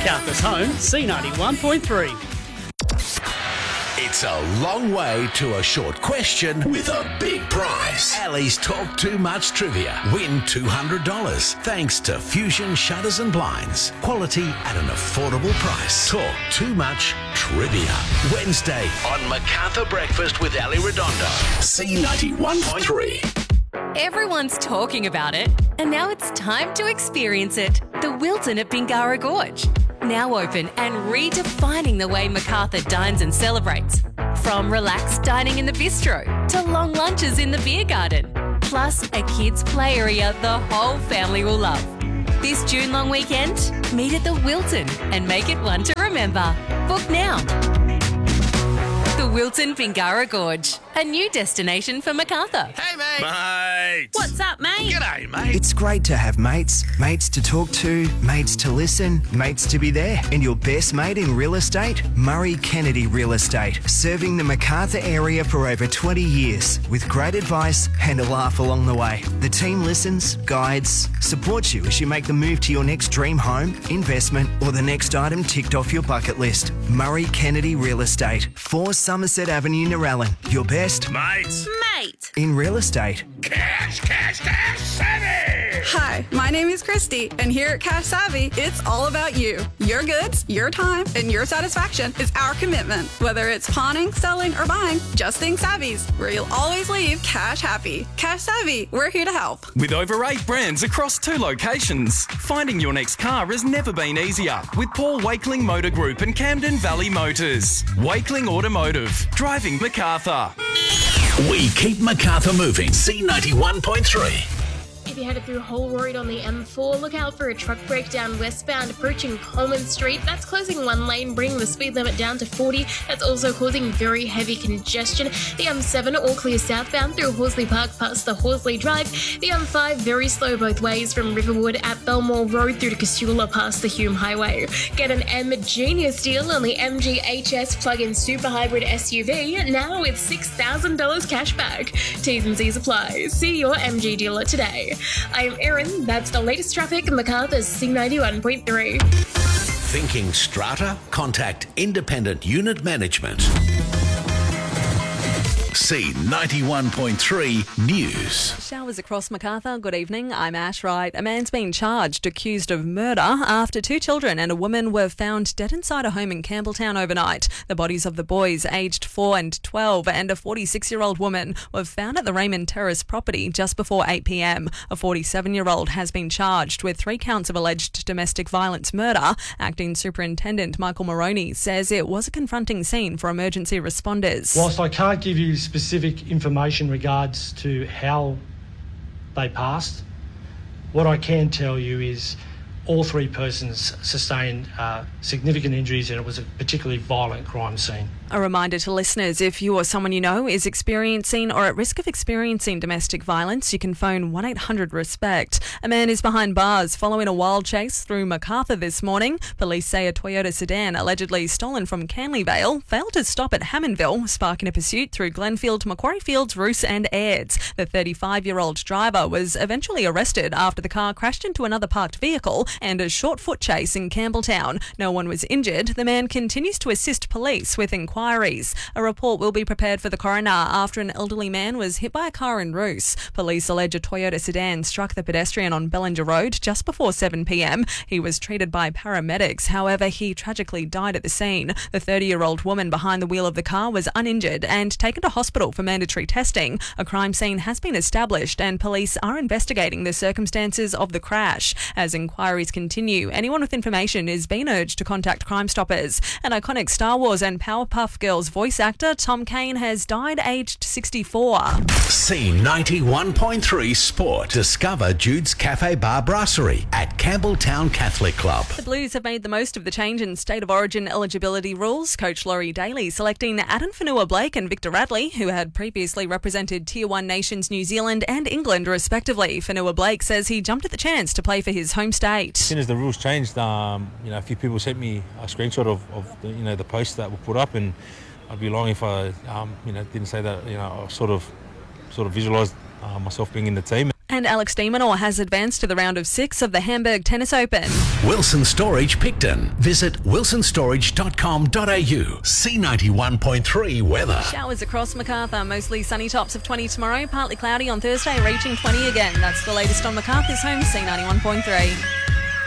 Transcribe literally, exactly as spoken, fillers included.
Macarthur's home, C ninety-one point three. It's a long way to a short question with a big prize. Ali's Talk Too Much Trivia. Win two hundred dollars thanks to Fusion Shutters and Blinds. Quality at an affordable price. Talk Too Much Trivia. Wednesday on Macarthur Breakfast with Ali Redondo. C ninety-one point three. Everyone's talking about it, and now it's time to experience it. The Wilton at Bingara Gorge. Now open and redefining the way Macarthur dines and celebrates. From relaxed dining in the bistro to long lunches in the beer garden. Plus a kids' play area the whole family will love. This June long weekend, meet at the Wilton and make it one to remember. Book now. The Wilton Bingara Gorge, a new destination for Macarthur. Hey, mate. Mate. What's up, mate? G'day, mate. It's great to have mates. Mates to talk to, mates to listen, mates to be there. And your best mate in real estate? Murray Kennedy Real Estate. Serving the Macarthur area for over twenty years with great advice and a laugh along the way. The team listens, guides, supports you as you make the move to your next dream home, investment, or the next item ticked off your bucket list. Murray Kennedy Real Estate. four Somerset Avenue, Narellan. Your best Mates. Mate. in real estate. Cash, cash, cash, savvy. Hi, my name is Christy, and here at Cash Savvy, it's all about you. Your goods, your time, and your satisfaction is our commitment. Whether it's pawning, selling, or buying, just think Savvy's, where you'll always leave cash happy. Cash Savvy, we're here to help. With over eight brands across two locations, finding your next car has never been easier with Paul Wakeling Motor Group and Camden Valley Motors. Wakeling Automotive, driving Macarthur. We keep Macarthur moving. C ninety-one point three. If you're headed through Hull Road on the M four, look out for a truck breakdown westbound approaching Coleman Street. That's closing one lane, bringing the speed limit down to forty. That's also causing very heavy congestion. The M seven all clear southbound through Horsley Park past the Horsley Drive. The M five very slow both ways from Riverwood at Belmore Road through to Casula past the Hume Highway. Get an M Genius deal on the M G H S plug-in super hybrid S U V now with six thousand dollars cash back. T's and C's apply. See your M G dealer today. I'm Erin. That's the latest traffic in Macarthur's C ninety-one point three. Thinking strata? Contact Independent Unit Management. C ninety-one point three News. Showers across Macarthur. Good evening. I'm Ash Wright. A man's been charged, accused of murder after two children and a woman were found dead inside a home in Campbelltown overnight. The bodies of the boys, aged four and twelve, and a forty-six-year-old woman were found at the Raymond Terrace property just before eight p.m. A forty-seven-year-old has been charged with three counts of alleged domestic violence murder. Acting Superintendent Michael Moroney says it was a confronting scene for emergency responders. Whilst I can't give you specific information regards to how they passed, what I can tell you is all three persons sustained uh, significant injuries, and it was a particularly violent crime scene. A reminder to listeners, if you or someone you know is experiencing or at risk of experiencing domestic violence, you can phone one eight hundred RESPECT. A man is behind bars following a wild chase through Macarthur this morning. Police say a Toyota sedan allegedly stolen from Canleyvale failed to stop at Hammondville, sparking a pursuit through Glenfield, Macquarie Fields, Roos and Airds. The thirty-five-year-old driver was eventually arrested after the car crashed into another parked vehicle and a short foot chase in Campbelltown. No one was injured. The man continues to assist police with inquiries. A report will be prepared for the coroner after an elderly man was hit by a car in Roos. Police allege a Toyota sedan struck the pedestrian on Bellinger Road just before seven p.m. He was treated by paramedics. However, he tragically died at the scene. The thirty-year-old woman behind the wheel of the car was uninjured and taken to hospital for mandatory testing. A crime scene has been established and police are investigating the circumstances of the crash. As inquiries continue, anyone with information is being urged to contact Crime Stoppers. An iconic Star Wars and Powerpuff Girls voice actor Tom Kane has died aged sixty-four. C ninety-one point three Sport. Discover Jude's Cafe Bar Brasserie at Campbelltown Catholic Club. The Blues have made the most of the change in State of Origin eligibility rules. Coach Laurie Daly selecting Adam Fanua-Blake and Victor Radley, who had previously represented Tier one nations New Zealand and England respectively. Fanua-Blake says he jumped at the chance to play for his home state. As soon as the rules changed, um, you know, a few people sent me a screenshot of, of the, you know, the posts that were put up, and I'd be lying if I, um, you know, didn't say that. You know, I sort of, sort of visualised uh, myself being in the team. And Alex de Minaur has advanced to the round of six of the Hamburg Tennis Open. Wilson Storage Picton. Visit wilson storage dot com dot a u. C ninety-one point three weather. Showers across Macarthur, mostly sunny, tops of twenty tomorrow, partly cloudy on Thursday, reaching twenty again. That's the latest on Macarthur's home, C ninety-one point three.